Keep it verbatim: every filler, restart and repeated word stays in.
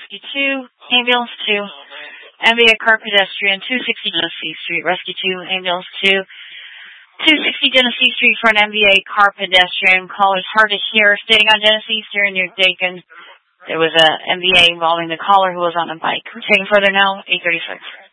Rescue two, Ambulance two, M B A car pedestrian, two sixty Genesee Street, Rescue two, Ambulance two, two sixty Genesee Street for an M B A car pedestrian. Caller's hard to hear, staying on Genesee Street near Dakin. There was a M B A involving the caller who was on a bike. Taking further now, eight thirty-six.